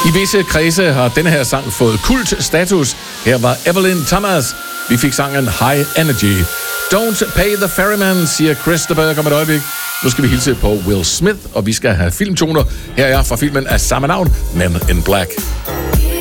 I visse kredse har denne her sang fået kult-status. Her var Evelyn Thomas. Vi fik sangen High Energy. Don't pay the ferryman, siger Christopher om et øjeblik. Nu skal vi hilse på Will Smith, og vi skal have filmtoner. Her er fra filmen af samme navn, Men in Black.